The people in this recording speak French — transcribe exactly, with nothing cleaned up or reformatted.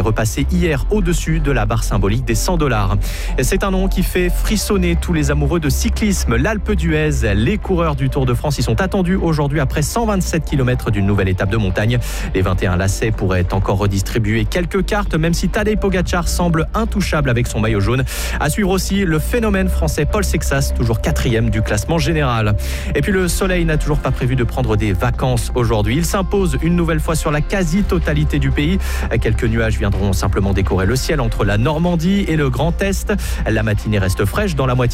repassé hier au-dessus de la barre symbolique des cent dollars. C'est un nom qui fait frissonner tous les amoureux de cyclisme. L'Alpe d'Huez, les coureurs du Tour de France y sont attendus aujourd'hui après cent vingt-sept kilomètres d'une nouvelle étape de montagne. Les vingt et un lacets pourraient encore redistribuer quelques cartes, même si Tadej Pogacar semble intouchable avec son maillot jaune. À suivre aussi le phénomène français Paul Sexas, toujours quatrième du classement général. Et puis le soleil n'a toujours pas prévu de prendre des vacances aujourd'hui. Il s'impose une nouvelle fois sur la quasi-totalité du pays. Quelques nuages viendront simplement décorer le ciel entre la Normandie et le Grand Est. La matinée reste fraîche dans la moitié